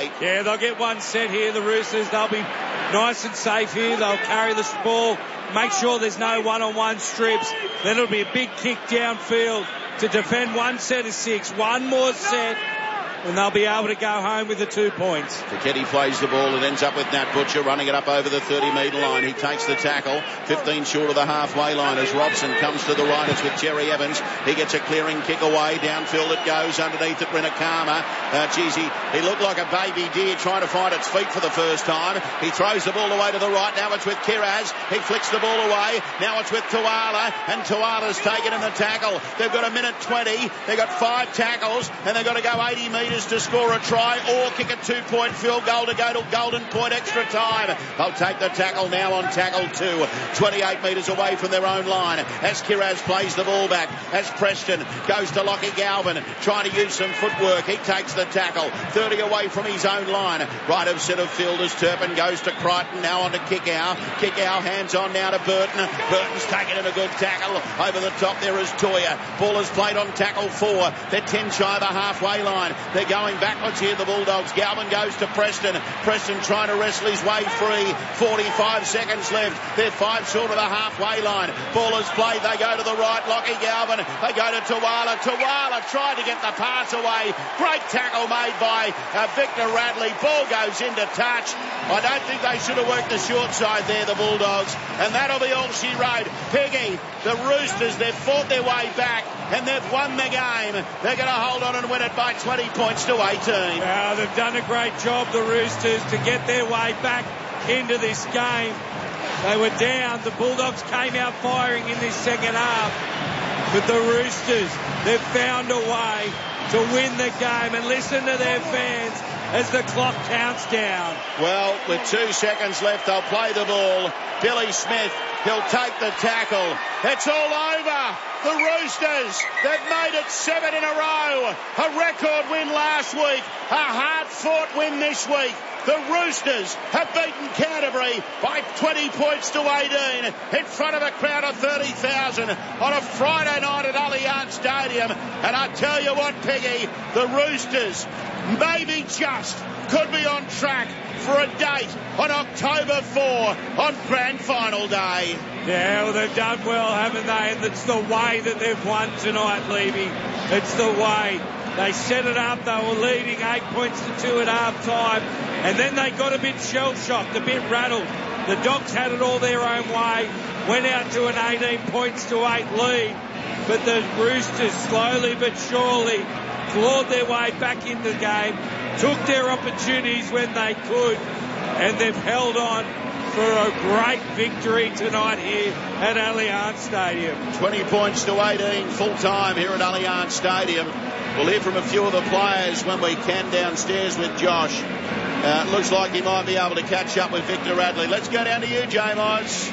mate. Yeah, they'll get one set here, the Roosters. They'll be nice and safe here. They'll carry the ball, make sure there's no one-on-one strips. Then it'll be a big kick downfield to defend one set of 6. One more set, and they'll be able to go home with the 2 points. Fiketti plays the ball. It ends up with Nat Butcher running it up over the 30-metre line. He takes the tackle, 15 short of the halfway line as Robson comes to the right. It's with Jerry Evans. He gets a clearing kick away. Downfield it goes. Underneath it, Rinakama. He looked like a baby deer trying to find its feet for the first time. He throws the ball away to the right. Now it's with Kiraz. He flicks the ball away. Now it's with Tuala, and Tuala's taken in the tackle. They've got a minute 20. They've got 5 tackles, and they've got to go 80 metres to score a try or kick a 2-point field goal to go to Golden Point extra time. They'll take the tackle now on tackle 2, 28 metres away from their own line as Kiraz plays the ball back, as Preston goes to Lockie Galvin trying to use some footwork. He takes the tackle, 30 away from his own line. Right of centre field as Turpin goes to Crichton, now on to Kickow. Kickow hands on now to Burton. Burton's taken in a good tackle. Over the top there is Toya. Ball is played on tackle 4. They're 10 shy of the halfway line. They're going backwards here, the Bulldogs. Galvin goes to Preston. Preston trying to wrestle his way free. 45 seconds left. They're 5 short of the halfway line. Ball is played. They go to the right. Lockie Galvin. They go to Tuala. Tuala tried to get the pass away. Great tackle made by Victor Radley. Ball goes into touch. I don't think they should have worked the short side there, the Bulldogs. And that'll be all she wrote. Piggy, the Roosters, they've fought their way back and they've won the game. They're going to hold on and win it by 20 points to 18. They've done a great job, the Roosters, to get their way back into this game. They were down. The Bulldogs came out firing in this second half. But the Roosters, they've found a way to win the game. And listen to their fans as the clock counts down. Well, with 2 seconds left, they'll play the ball. Billy Smith, he'll take the tackle. It's all over. The Roosters, they've made it 7 in a row. A record win last week. A hard-fought win this week. The Roosters have beaten Canterbury by 20 points to 18 in front of a crowd of 30,000 on a Friday night at Allianz Stadium. And I tell you what, Peggy, the Roosters maybe just could be on track for a date on October 4 on Grand Final Day. Yeah, well, they've done well, haven't they? And it's the way that they've won tonight, Levy. It's the way. They set it up. They were leading 8 points to 2 at half time. And then they got a bit shell-shocked, a bit rattled. The Dogs had it all their own way. Went out to an 18 points to 8 lead. But the Roosters slowly but surely clawed their way back in the game. Took their opportunities when they could. And they've held on for a great victory tonight here at Allianz Stadium. 20 points to 18 full time here at Allianz Stadium. We'll hear from a few of the players when we can downstairs with Josh. Looks like he might be able to catch up with Victor Radley. Let's go down to you, J-Mods.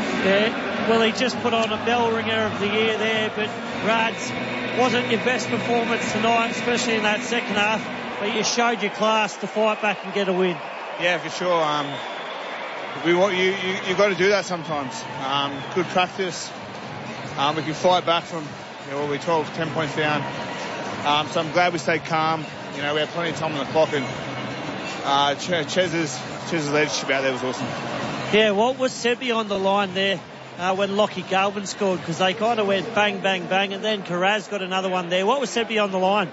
Yeah, well, he just put on a bell ringer of the year there, but Rads, wasn't your best performance tonight, especially in that second half, but you showed your class to fight back and get a win. Yeah, for sure. You got to do that sometimes. Good practice. We can fight back from, we're 12, 10 points down. So I'm glad we stayed calm. We had plenty of time on the clock, and Chez's leadership out there was awesome. Yeah, what was said beyond the line there when Lockie Galvin scored? Because they kind of went bang, bang, bang, and then Karaz got another one there. What was said beyond the line?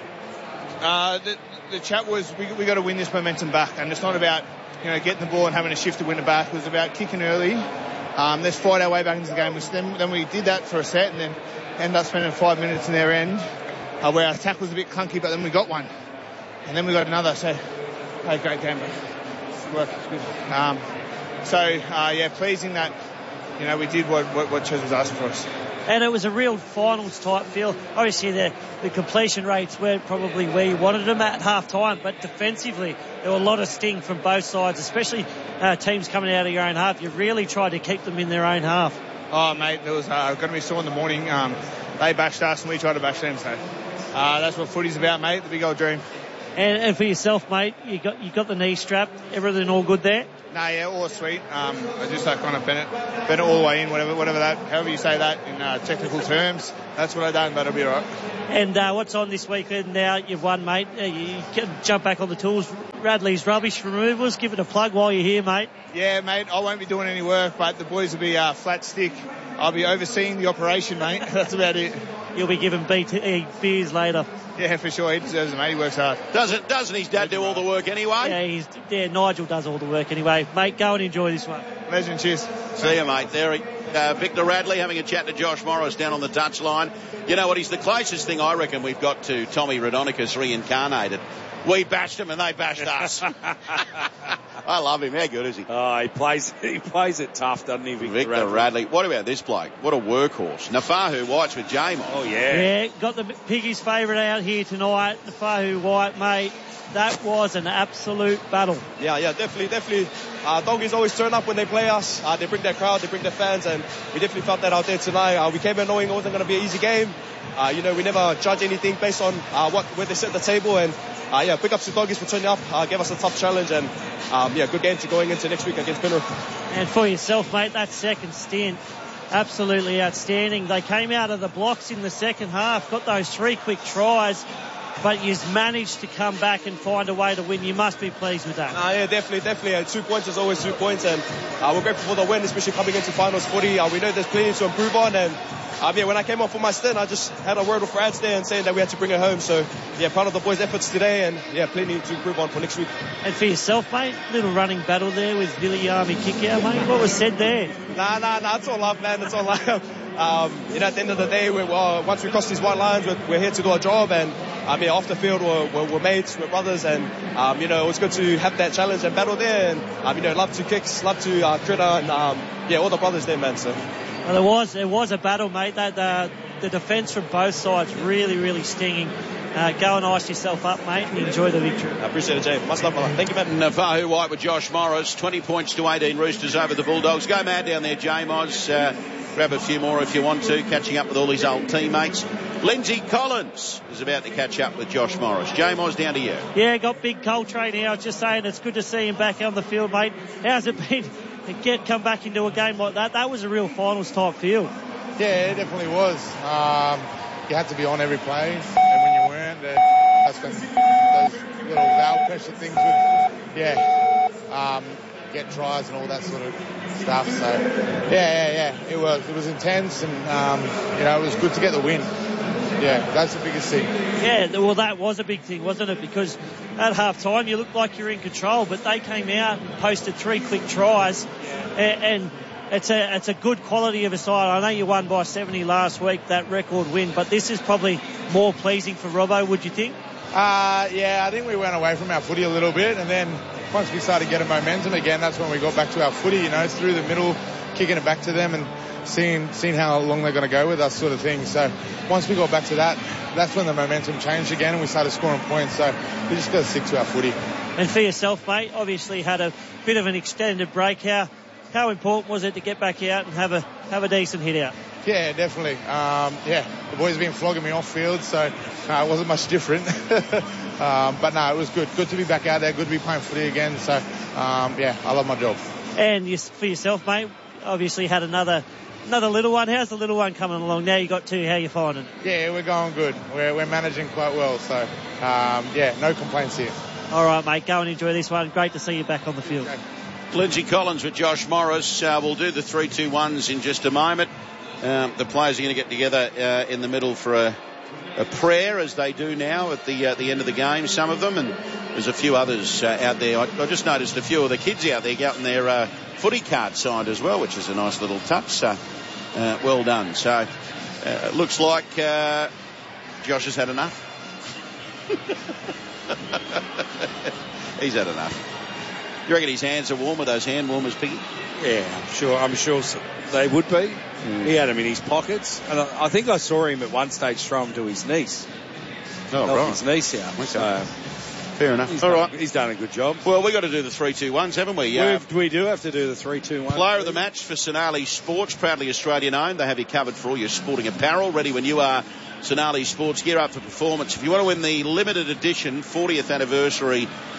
The chat was we got to win this momentum back, and it's not about getting the ball and having a shift to win it back. It was about kicking early. Let's fight our way back into the game. Then we did that for a set, and then ended up spending 5 minutes in their end where our tackle was a bit clunky, but then we got one, and then we got another. So, hey, great game, but it's work. It's good. Pleasing that we did what Ches was asking for us. And it was a real finals type feel. Obviously, the completion rates weren't probably where you wanted them at half time, but defensively, there were a lot of sting from both sides, especially teams coming out of your own half. You really tried to keep them in their own half. Oh, mate, there was going to be sore in the morning. They bashed us and we tried to bash them, so that's what footy's about, mate, the big old dream. And for yourself, mate, you got the knee strap, everything all good there? Nah, yeah, all sweet. I just kind of bent it all the way in, however you say that in technical terms. That's what I done, but it'll be all right. And what's on this weekend now? You've won, mate. You can jump back on the tools. Radley's Rubbish Removals. Give it a plug while you're here, mate. Yeah, mate. I won't be doing any work, but the boys will be flat stick. I'll be overseeing the operation, mate. That's about it. You'll be giving BT beers later. Yeah, for sure. He deserves it, mate. He works hard. Doesn't his dad do all the work anyway? Yeah, Nigel does all the work anyway. Mate, go and enjoy this one. Legend, cheers. See you, mate. There Victor Radley having a chat to Josh Morris down on the touchline. You know what? He's the closest thing I reckon we've got to Tommy Raudonikis reincarnated. We bashed him and they bashed us. I love him. How good is he? Oh, he plays it tough, doesn't he, Victor Radley. What about this bloke? What a workhorse. Nafahu White's with J-Mo. Oh, yeah. Yeah, got the Piggies favourite out here tonight. Nafahu White, mate. That was an absolute battle. Yeah, definitely. Doggies always turn up when they play us. They bring their crowd, they bring their fans, and we definitely felt that out there tonight. We came in knowing it wasn't going to be an easy game. We never judge anything based on where they set the table, and big ups to Doggies for turning up, gave us a tough challenge, and good game to going into next week against Penrith. And for yourself, mate, that second stint, absolutely outstanding. They came out of the blocks in the second half, got those 3 quick tries, but you've managed to come back and find a way to win. You must be pleased with that. Yeah, definitely. 2 points is always 2 points, and we're grateful for the win, especially coming into finals footy. We know there's plenty to improve on, and when I came off for my stint, I just had a word with Rads there and saying that we had to bring it home. So, proud of the boys' efforts today, and plenty to improve on for next week. And for yourself, mate, little running battle there with Viliami Kikau, mate. What was said there? Nah, it's all love, man. It's all love. At the end of the day, once we cross these white lines, we're here to do our job, and off the field, we're mates, we're brothers, and it was good to have that challenge and battle there, and love to kicks, love to critter, and all the brothers there, man. So. Well, there was a battle, mate. That the defence from both sides really, really stinging. Go and ice yourself up, mate, and enjoy the victory. I appreciate it, Jay. Much love, brother. Thank you, man. Nafahu White with Josh Morris, 20 points to 18 Roosters over the Bulldogs. Go mad down there, J-Moz. Grab a few more if you want to, catching up with all his old teammates. Lindsay Collins is about to catch up with Josh Morris. J-Moz, down to you. Yeah, got Big Coltrane here. I was just saying it's good to see him back on the field, mate. How's it been to come back into a game like that? That was a real finals type field. Yeah, it definitely was. You had to be on every play, and when you weren't, that's when those little valve pressure things would, get tries and all that sort of stuff. So, it was intense, and it was good to get the win. Yeah, that's the biggest thing. Yeah, well, that was a big thing, wasn't it? Because at half-time, you looked like you were in control, but they came out and posted 3 quick tries, and it's a good quality of a side. I know you won by 70 last week, that record win, but this is probably more pleasing for Robbo, would you think? I think we went away from our footy a little bit, and then once we started getting momentum again, that's when we got back to our footy, through the middle, kicking it back to them and seeing how long they're going to go with us, sort of thing. So once we got back to that, that's when the momentum changed again and we started scoring points. So we just got to stick to our footy. And for yourself, mate, obviously had a bit of an extended break. How important was it to get back out and have a decent hit out? Yeah, definitely. The boys have been flogging me off field, so it wasn't much different. But no, it was good. Good to be back out there. Good to be playing footy again. So, I love my job. And for yourself, mate, obviously had another little one. How's the little one coming along? Now you got 2. How you finding? Yeah, we're going good. We're managing quite well. So, no complaints here. All right, mate. Go and enjoy this one. Great to see you back on the field. Okay. Lindsay Collins with Josh Morris. We'll do the 3-2-1s in just a moment. The players are going to get together in the middle for a prayer, as they do now at the end of the game, some of them, and there's a few others out there. I just noticed a few of the kids out there getting their footy card signed as well, which is a nice little touch. So well done. So it looks like Josh has had enough. He's had enough. You reckon his hands are warm with those hand warmers, Piggy? Yeah, I'm sure they would be. He had them in his pockets, and I think I saw him at one stage throw them to his niece. Oh, right. His niece, yeah. Okay. So, fair enough. He's done a good job. Well, we've got to do the 3-2-1s, haven't we? We do have to do the 3-2-1. Player of the match for Sonali Sports, proudly Australian owned. They have you covered for all your sporting apparel. Ready when you are. Sonali Sports, gear up for performance. If you want to win the limited edition 40th anniversary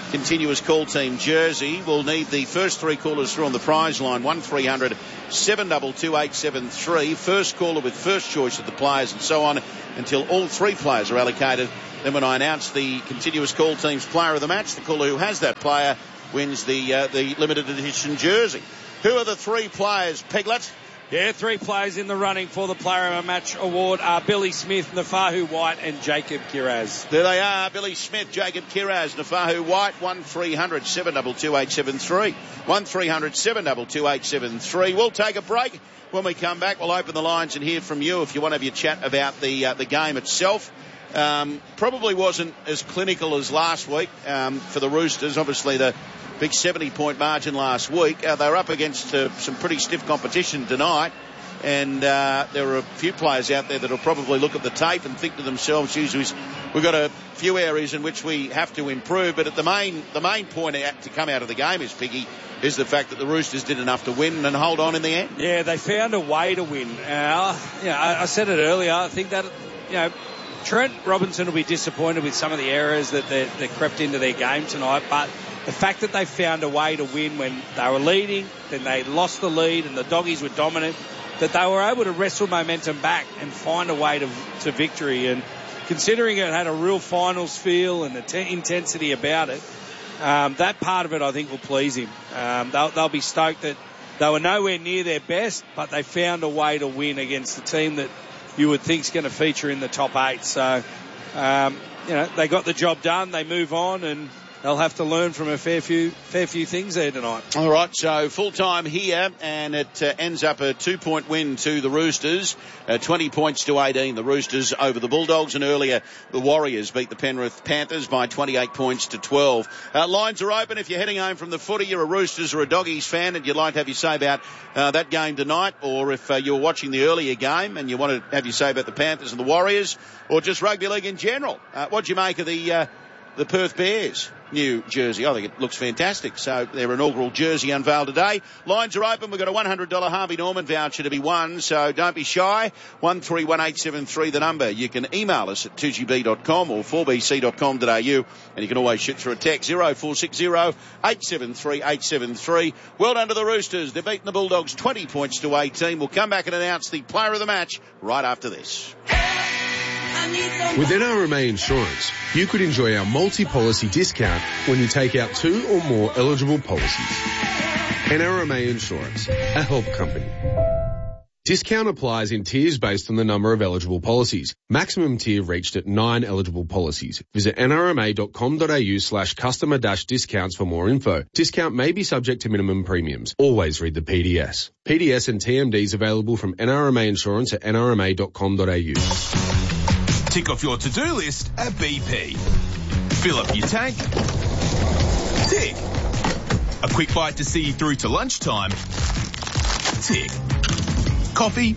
continuous call team jersey. We'll need the first 3 callers through on the prize line, 1300 722 873. First caller with first choice of the players and so on until all 3 players are allocated. Then when I announce the continuous call team's player of the match, the caller who has that player wins the limited edition jersey. Who are the 3 players, Peglet? Yeah, 3 players in the running for the Player of the Match award are Billy Smith, Nafahu White and Jacob Kiraz. There they are, Billy Smith, Jacob Kiraz, Nafahu White, 1300 722 873. 1300 722 873. We'll take a break. When we come back, we'll open the lines and hear from you if you want to have your chat about the game itself. Probably wasn't as clinical as last week for the Roosters. Obviously, the big 70-point margin last week. They were up against some pretty stiff competition tonight, and there are a few players out there that will probably look at the tape and think to themselves, we've got a few areas in which we have to improve. But the main point to come out of the game is the fact that the Roosters did enough to win and hold on in the end. Yeah, they found a way to win. I said it earlier. I think that Trent Robinson will be disappointed with some of the errors that crept into their game tonight, but the fact that they found a way to win when they were leading, then they lost the lead and the Doggies were dominant, that they were able to wrestle momentum back and find a way to victory. And considering it had a real finals feel and the intensity about it, that part of it I think will please him. They'll be stoked that they were nowhere near their best, but they found a way to win against the team that you would think is going to feature in the top 8. So, they got the job done. They move on, and they'll have to learn from a fair few things there tonight. All right, so full time here, and it ends up a 2-point win to the Roosters, 20 points to 18. The Roosters over the Bulldogs, and earlier the Warriors beat the Penrith Panthers by 28 points to 12. Lines are open. If you're heading home from the footy, you're a Roosters or a Doggies fan, and you'd like to have your say about that game tonight, or if you're watching the earlier game and you want to have your say about the Panthers and the Warriors, or just rugby league in general, what do you make of the Perth Bears new jersey? I think it looks fantastic. So their inaugural jersey unveiled today. Lines are open. We've got a $100 Harvey Norman voucher to be won, so don't be shy. 131873 the number. You can email us at 2gb.com or 4bc.com.au, and you can always shoot through a text 0460 873 873. Well done to the Roosters. They've beaten the Bulldogs 20 points to 18. We'll come back and announce the player of the match right after this. With NRMA Insurance, you could enjoy our multi-policy discount when you take out 2 or more eligible policies. NRMA Insurance, a help company. Discount applies in tiers based on the number of eligible policies. Maximum tier reached at 9 eligible policies. Visit nrma.com.au/customer-discounts for more info. Discount may be subject to minimum premiums. Always read the PDS. PDS and TMDs available from NRMA Insurance at nrma.com.au. Tick off your to-do list at BP. Fill up your tank. Tick. A quick bite to see you through to lunchtime. Tick. Coffee.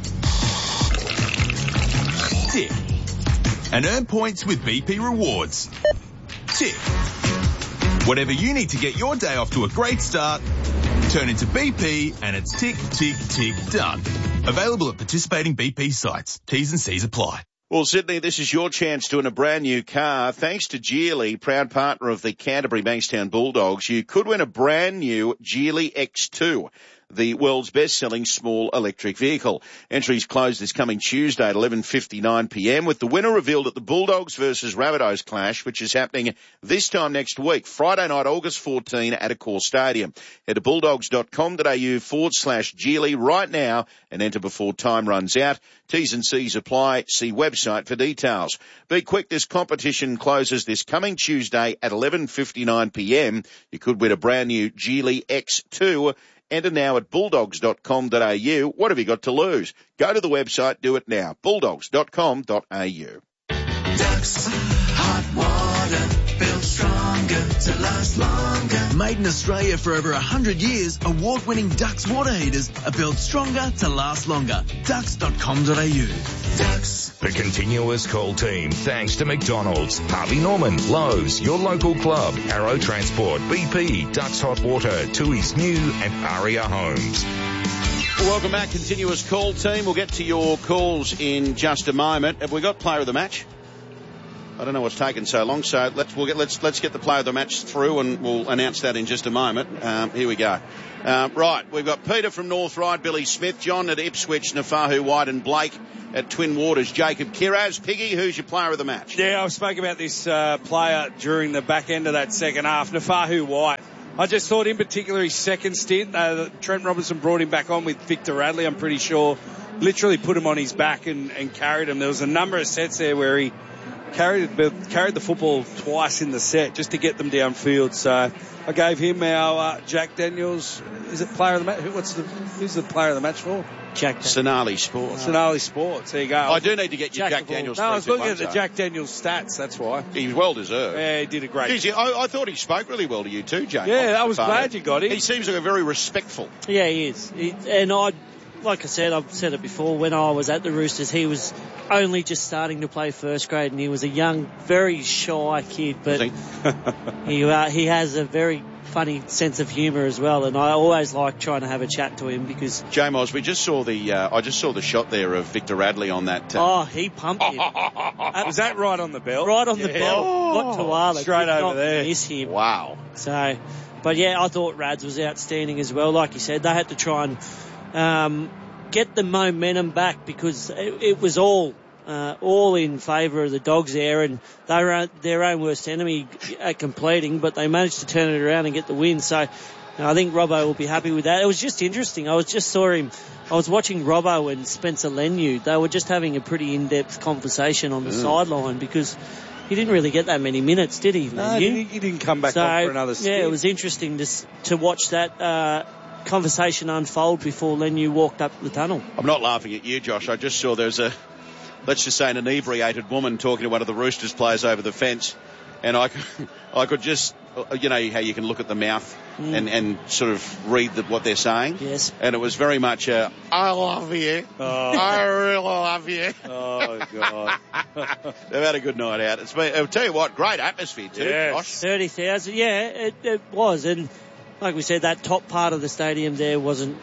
Tick. And earn points with BP Rewards. Tick. Whatever you need to get your day off to a great start, turn into BP and it's tick, tick, tick, done. Available at participating BP sites. T's and C's apply. Well, Sydney, this is your chance to win a brand new car. Thanks to Geely, proud partner of the Canterbury Bankstown Bulldogs, you could win a brand new Geely X2, the world's best-selling small electric vehicle. Entries close this coming Tuesday at 11:59 p.m. with the winner revealed at the Bulldogs versus Rabbitohs clash, which is happening this time next week, Friday night, August 14 at Accor Stadium. Head to bulldogs.com.au/Geely right now and enter before time runs out. T's and C's apply. See website for details. Be quick, this competition closes this coming Tuesday at 11:59 p.m. You could win a brand new Geely X2. Enter now at bulldogs.com.au. What have you got to lose? Go to the website, do it now. bulldogs.com.au. Ducks, hot water, built stronger to last longer. Made in Australia for over 100 years, award-winning Ducks water heaters are built stronger to last longer. Ducks.com.au. Ducks. The continuous call team, thanks to McDonald's, Harvey Norman, Lowe's, your local club, Arrow Transport, BP, Ducks Hot Water, Tui's New and Aria Homes. Welcome back, continuous call team. We'll get to your calls in just a moment. Have we got player of the match? I don't know what's taken so long. So let's get the player of the match through, and we'll announce that in just a moment. Here we go. Right, we've got Peter from North Ryde, Billy Smith, John at Ipswich, Nafahu White and Blake at Twin Waters, Jacob Kiraz. Piggy, who's your player of the match? Yeah, I spoke about this player during the back end of that second half, Nafahu White. I just thought in particular his second stint, Trent Robinson brought him back on with Victor Radley, I'm pretty sure, literally put him on his back and carried him. There was a number of sets there where he carried the football twice in the set just to get them downfield. So I gave him our Jack Daniels. Is it player of the match? Who's the player of the match for? Sonali Sports. Sonali Sports. There you go. I do need to get you Jack Daniels. No, I was looking at the Jack Daniels stats. That's why. He was well deserved. Yeah, he did a great job. I thought he spoke really well to you too, Jack. Yeah, I was glad you got him. He seems like a very respectful. Yeah, he is. Like I said, I've said it before, when I was at the Roosters, he was only just starting to play first grade, and he was a young, very shy kid, but he has a very funny sense of humour as well, and I always like trying to have a chat to him because... J-Moz, we just saw I just saw the shot there of Victor Radley on that... he pumped him. Was that right on the bell? Right on the bell. What Tuala. Straight over there. Miss him. Wow. So, but yeah, I thought Rads was outstanding as well. Like you said, they had to try and get the momentum back because it was all in favour of the Dogs there, and they were their own worst enemy at completing, but they managed to turn it around and get the win. So I think Robbo will be happy with that. It was just interesting. I was watching Robbo and Spencer Leniu. They were just having a pretty in-depth conversation on the sideline because he didn't really get that many minutes, did he? No, he didn't come back on for another stint. Yeah, it was interesting to watch that conversation unfold before Leniu walked up the tunnel. I'm not laughing at you, Josh. I just saw there's let's just say an inebriated woman talking to one of the Roosters players over the fence, and I could just, you know how you can look at the mouth and sort of read what they're saying? Yes. And it was very much I love you. I really love you. Oh, God. They've had a good night out. I'll tell you what, great atmosphere too, Josh. 30,000, yeah, it was. And like we said, that top part of the stadium there wasn't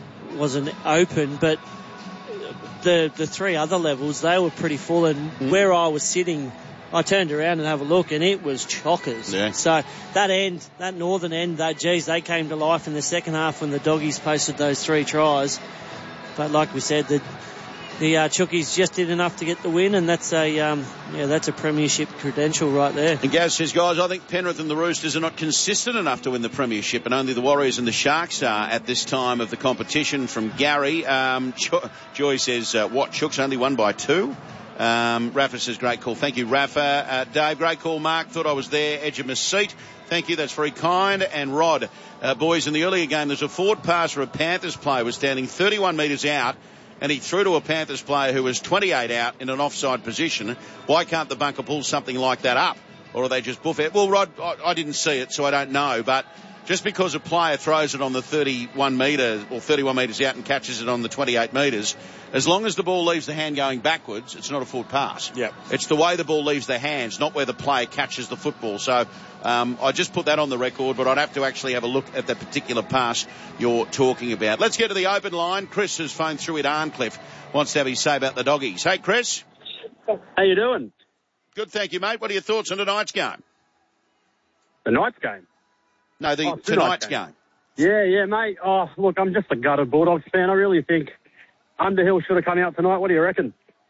open, but the three other levels, they were pretty full, and where I was sitting, I turned around and had a look, and it was chockers. Yeah. So that northern end, they came to life in the second half when the Doggies posted those 3 tries. But like we said, the Chookies just did enough to get the win, and that's a premiership credential right there. And Gaz says, guys, I think Penrith and the Roosters are not consistent enough to win the premiership, and only the Warriors and the Sharks are at this time of the competition. From Gary, Joy says, what, Chooks only won by 2? Rafa says, great call. Thank you, Rafa. Dave, great call. Mark, thought I was there, edge of my seat. Thank you, that's very kind. And Rod, boys, in the earlier game, there's a forward pass for a Panthers player was standing 31 metres out, and he threw to a Panthers player who was 28 out in an offside position. Why can't the bunker pull something like that up? Or are they just buff it? Well, Rod, I didn't see it, so I don't know. But just because a player throws it on the 31 metre or 31 metres out and catches it on the 28 metres, as long as the ball leaves the hand going backwards, it's not a forward pass. Yep. It's the way the ball leaves the hands, not where the player catches the football. So I just put that on the record, but I'd have to actually have a look at the particular pass you're talking about. Let's get to the open line. Chris has phoned through at Arncliffe. Wants to have his say about the Doggies. Hey, Chris. How you doing? Good, thank you, mate. What are your thoughts on tonight's game? The night's game? No, tonight's game. Yeah, mate. Oh, look, I'm just a gutted Bulldogs fan. I really think Underhill should have come out tonight. What do you reckon?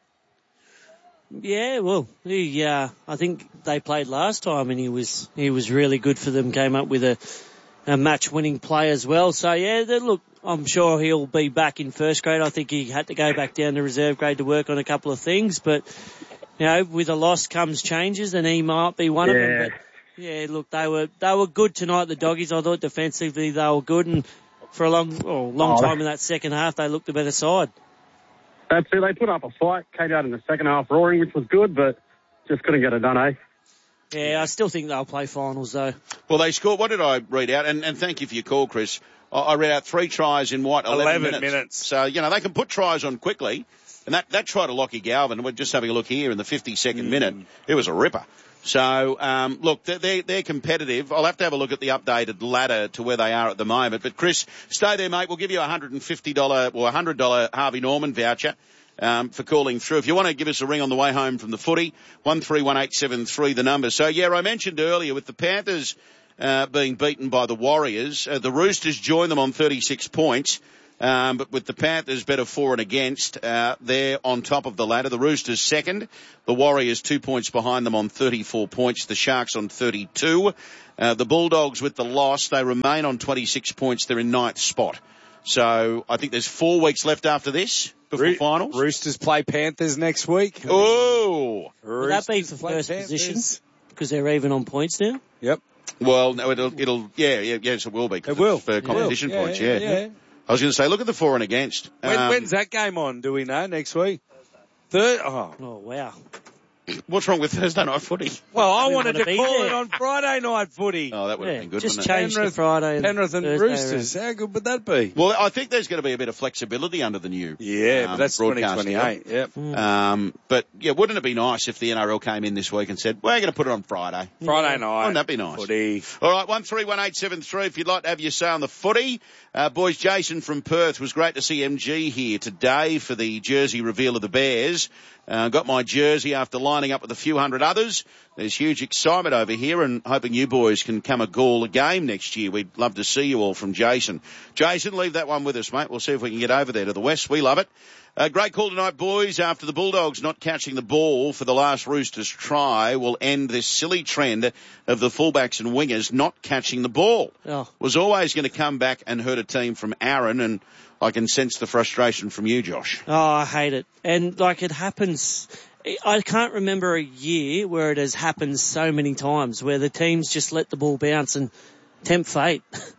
Yeah, well, I think they played last time and he was really good for them, came up with a match-winning play as well. So, yeah, look, I'm sure he'll be back in first grade. I think he had to go back down to reserve grade to work on a couple of things, but, you know, with a loss comes changes, and he might be one of them. But, yeah, look, they were good tonight, the Doggies. I thought defensively they were good, and for a long time in that second half, they looked the better side. That's it. They put up a fight, came out in the second half roaring, which was good, but just couldn't get it done, eh? Yeah, I still think they'll play finals, though. Well, they scored. What did I read out? And thank you for your call, Chris. I read out 3 tries in 11 minutes. So, you know, they can put tries on quickly. And that try to Lockie Galvin, we're just having a look here in the 52nd minute. It was a ripper. So, look, they're competitive. I'll have to have a look at the updated ladder to where they are at the moment. But, Chris, stay there, mate. We'll give you a $150 or $100 Harvey Norman voucher. for calling through. If you want to give us a ring on the way home from the footy, 131873 the number. So, yeah, I mentioned earlier with the Panthers being beaten by the Warriors, the Roosters joined them on 36 points. But with the Panthers better for and against, they're on top of the ladder. The Roosters second. The Warriors 2 points behind them on 34 points. The Sharks on 32. The Bulldogs with the loss, they remain on 26 points. They're in ninth spot. So I think there's 4 weeks left after this before finals. Roosters play Panthers next week. Oh! Will that be for first position? Because they're even on points now? Yep. Well, no, yes, it will be. It will. For competition points, yeah. I was going to say, look at the for and against. When's that game on? Do we know? Next week? Third? Oh, wow. What's wrong with Thursday night footy? Well, I wanted to call it on Friday night footy. Oh, that would have been good, just wouldn't it? change to Friday. Penrith and Roosters. How good would that be? Well, I think there's going to be a bit of flexibility under the new but that's 2028. Yep. But, yeah, wouldn't it be nice if the NRL came in this week and said, we're going to put it on Friday? Friday night. Wouldn't that be nice? Footy. All right, 131873 if you'd like to have your say on the footy. Boys, Jason from Perth, was great to see MG here today for the jersey reveal of the Bears. Got my jersey after lining up with a few hundred others. There's huge excitement over here and hoping you boys can come a Gawler game next year. We'd love to see you all from Jason. Jason, leave that one with us, mate. We'll see if we can get over there to the west. We love it. Great call tonight, boys. After the Bulldogs not catching the ball for the last Roosters try will end this silly trend of the fullbacks and wingers not catching the ball. Oh. Was always going to come back and hurt a team from Aaron, and I can sense the frustration from you, Josh. Oh, I hate it. And, it happens. I can't remember a year where it has happened so many times, where the teams just let the ball bounce and tempt fate.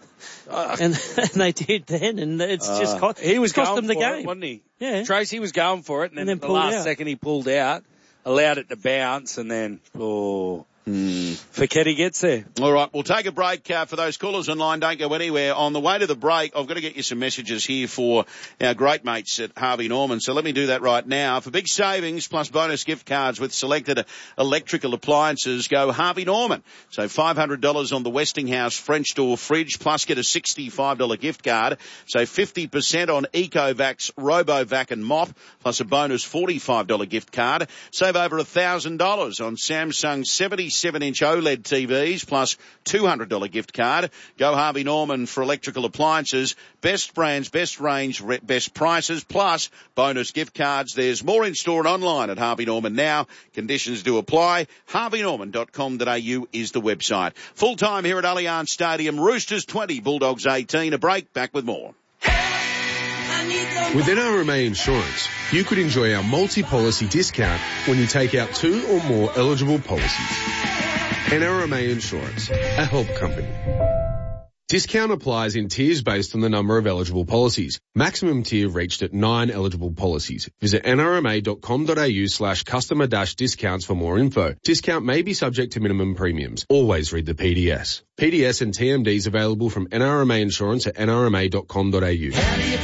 And they did then, and it's just cost them the game. Wasn't he? Yeah. Tracy was going for it, and then the last second he pulled out, allowed it to bounce, and then, Fekete gets there. All right, we'll take a break for those callers online. Don't go anywhere. On the way to the break, I've got to get you some messages here for our great mates at Harvey Norman. So let me do that right now. For big savings plus bonus gift cards with selected electrical appliances, go Harvey Norman. So $500 on the Westinghouse French door fridge plus get a $65 gift card. So 50% on Ecovacs, RoboVac and Mop plus a bonus $45 gift card. Save over $1,000 on Samsung 77-inch OLED TVs plus $200 gift card. Go Harvey Norman for electrical appliances. Best brands, best range, best prices, plus bonus gift cards. There's more in store and online at Harvey Norman now. Conditions do apply. harveynorman.com.au is the website. Full time here at Allianz Stadium. Roosters 20, Bulldogs 18. A break. Back with more. With NRMA Insurance, you could enjoy our multi-policy discount when you take out 2 or more eligible policies. NRMA Insurance, a help company. Discount applies in tiers based on the number of eligible policies. Maximum tier reached at 9 eligible policies. Visit nrma.com.au/customer-discounts for more info. Discount may be subject to minimum premiums. Always read the PDS. PDS and TMDs available from NRMA Insurance at nrma.com.au.